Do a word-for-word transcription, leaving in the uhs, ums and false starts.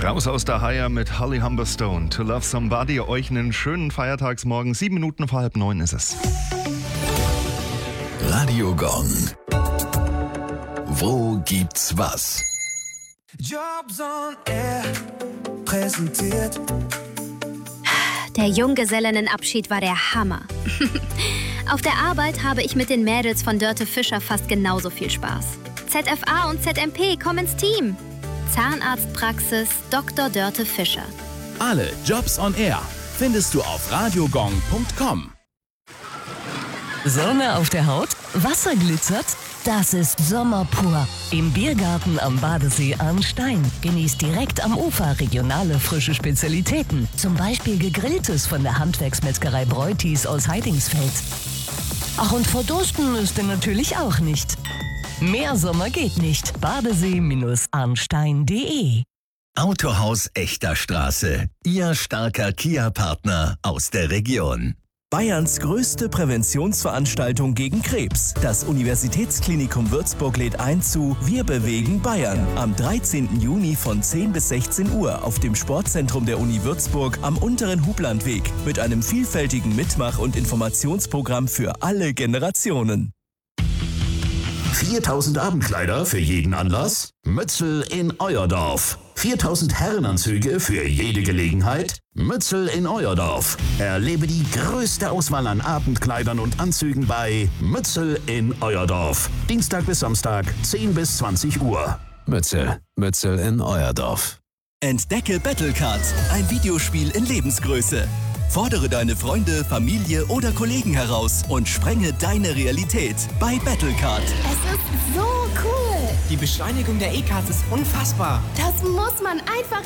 Raus aus der Haie mit Holly Humberstone. To Love Somebody. Euch einen schönen Feiertagsmorgen. Sieben Minuten vor halb neun ist es. Radio Gong. Wo gibt's was? Jobs on Air präsentiert. Der Junggesellinnenabschied war der Hammer. Auf der Arbeit habe ich mit den Mädels von Dörte Fischer fast genauso viel Spaß. Z F A und Z M P kommen ins Team. Zahnarztpraxis Doktor Dörte Fischer. Alle Jobs on Air findest du auf radiogong punkt com. Sonne auf der Haut? Wasser glitzert? Das ist Sommer pur. Im Biergarten am Badesee Arnstein. Genießt direkt am Ufer regionale frische Spezialitäten. Zum Beispiel Gegrilltes von der Handwerksmetzgerei Breutis aus Heidingsfeld. Ach, und verdursten müsst ihr natürlich auch nicht. Mehr Sommer geht nicht. Badesee Arnstein punkt de. Autohaus Echter Straße. Ihr starker Kia-Partner aus der Region. Bayerns größte Präventionsveranstaltung gegen Krebs. Das Universitätsklinikum Würzburg lädt ein zu Wir bewegen Bayern. Am dreizehnten Juni von zehn bis sechzehn Uhr auf dem Sportzentrum der Uni Würzburg am unteren Hublandweg mit einem vielfältigen Mitmach- und Informationsprogramm für alle Generationen. viertausend Abendkleider für jeden Anlass? Mützel in Euerdorf. viertausend Herrenanzüge für jede Gelegenheit? Mützel in Euerdorf. Erlebe die größte Auswahl an Abendkleidern und Anzügen bei Mützel in Euerdorf. Dienstag bis Samstag, zehn bis zwanzig Uhr. Mützel. Mützel in Euerdorf. Entdecke Battlecard, ein Videospiel in Lebensgröße. Fordere deine Freunde, Familie oder Kollegen heraus und sprenge deine Realität bei Battlecard. Es ist so cool. Die Beschleunigung der E-Cards ist unfassbar. Das muss man einfach